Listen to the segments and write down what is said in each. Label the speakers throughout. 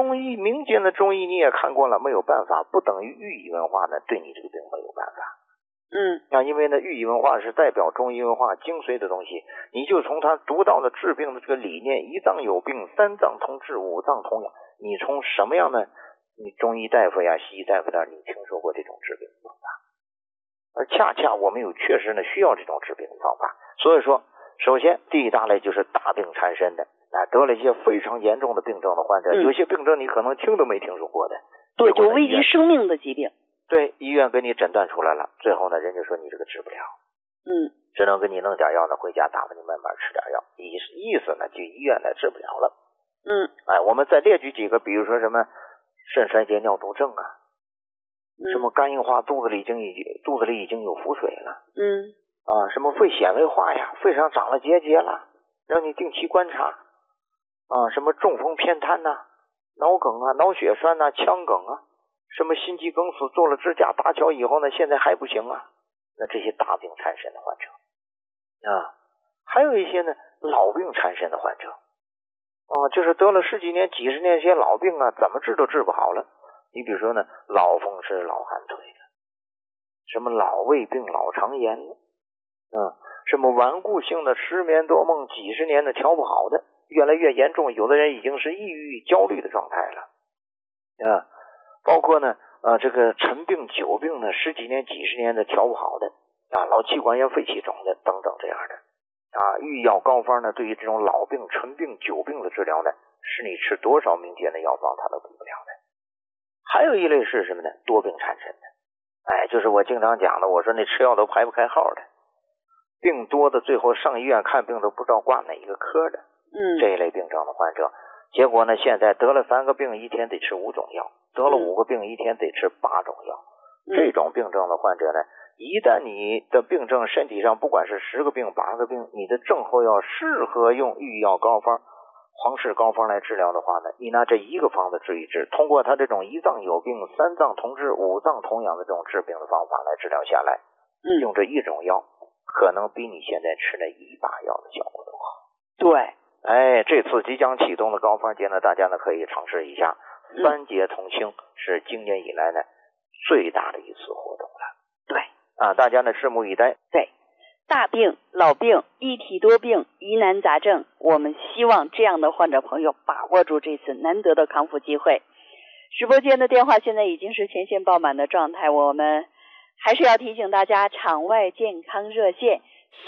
Speaker 1: 中医民间的中医你也看过了，没有办法，不等于寓意文化呢对你这个病没有办法。因为呢寓意文化是代表中医文化精髓的东西，你就从他独到的治病的这个理念，一脏有病，三脏同治，五脏同养，你从什么样的你中医大夫呀西医大夫那你听说过这种治病方法？而恰恰我们有确实呢需要这种治病的方法。所以说首先第一大类就是大病缠身的，得了一些非常严重的病症的患者，有些病症你可能听都没听说过的，
Speaker 2: 对，就危及生命的疾病。对，
Speaker 1: 医院给你诊断出来了，最后呢人家说你这个治不了，只能给你弄点药呢，回家打发你慢慢吃点药，意思呢就医院呢治不了了。我们再列举几个，比如说什么肾衰竭尿毒症啊，什么肝硬化，肚子里已经有腹水了，什么肺纤维化呀，肺上长了结节了，让你定期观察什么中风偏瘫呐，脑梗啊，脑血栓呐，腔梗啊，什么心肌梗死，做了支架搭桥以后呢现在还不行啊，那这些大病缠身的患者还有一些呢老病缠身的患者就是得了十几年几十年些老病啊，怎么治都治不好了。你比如说呢老风湿老寒腿的，什么老胃病老肠炎的，什么顽固性的失眠多梦几十年的调不好的，越来越严重，有的人已经是抑郁焦虑的状态了包括呢这个陈病久病呢十几年几十年的调不好的老气管炎肺气肿的等等这样的御药膏方呢对于这种老病陈病久病的治疗呢，是你吃多少民间的药方它都比不了的。还有一类是什么呢？多病缠身的，就是我经常讲的，我说那吃药都排不开号的，病多的最后上医院看病都不知道挂哪一个科的，这一类病症的患者，结果呢现在得了3个病一天得吃5种药，得了5个病一天得吃8种药。这种病症的患者呢，一旦你的病症身体上不管是10个病8个病，你的症候要适合用御药膏方皇氏膏方来治疗的话呢，你拿这一个方子治一治，通过他这种一脏有病三脏同治五脏同养的这种治病的方法来治疗下来，用这一种药可能比你现在吃那1把药的效果都好。对，这次即将启动的膏方节呢，大家呢可以尝试一下，3节同庆是今年以来呢最大的一次活动了。对大家呢拭目以待。
Speaker 2: 对，大病老病一体多病疑难杂症，我们希望这样的患者朋友把握住这次难得的康复机会。直播间的电话现在已经是全线爆满的状态，我们还是要提醒大家，场外健康热线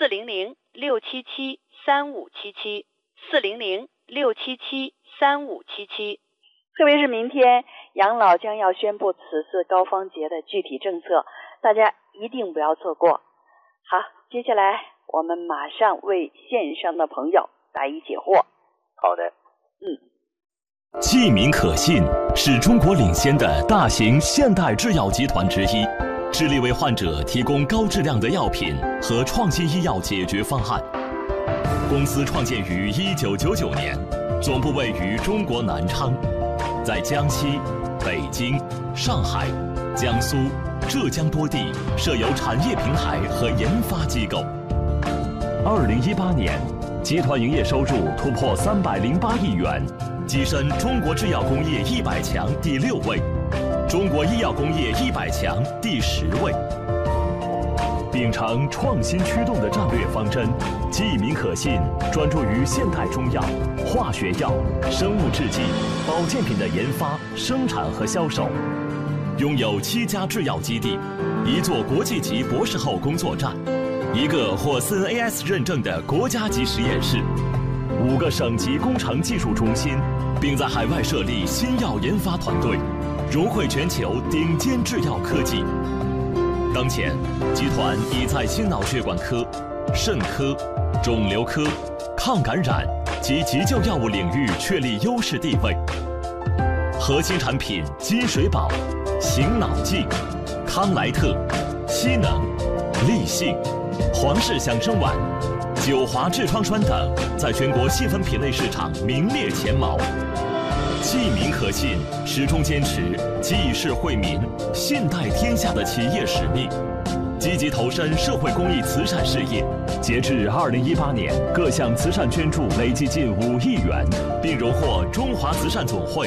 Speaker 2: 400-677-3577 400-677-3577。特别是明天养老将要宣布此次膏方节的具体政策，大家一定不要错过。好，接下来我们马上为线上的朋友答疑解惑。
Speaker 1: 好的。
Speaker 3: 济民可信是中国领先的大型现代制药集团之一，致力为患者提供高质量的药品和创新医药解决方案。公司创建于1999年，总部位于中国南昌，在江西、北京、上海、江苏、浙江多地设有产业平台和研发机构。2018年，集团营业收入突破308亿元，跻身中国制药工业100强第6位，中国医药工业100强第10位。秉承创新驱动的战略方针，济民可信专注于现代中药、化学药、生物制剂、保健品的研发、生产和销售，拥有7家制药基地，1座国际级博士后工作站，1个获CNAS 认证的国家级实验室，5个省级工程技术中心，并在海外设立新药研发团队，融汇全球顶尖制药科技。当前，集团已在心脑血管科、肾科、肿瘤科、抗感染及急救药物领域确立优势地位。核心产品金水宝、醒脑净、康莱特、西能、立信、皇氏响生丸、九华痔疮栓等，在全国细分品类市场名列前茅。济民可信始终坚持济世惠民、信代天下的企业使命，积极投身社会公益慈善事业。截至2018年，各项慈善捐助累计近5亿元，并荣获中华慈善总会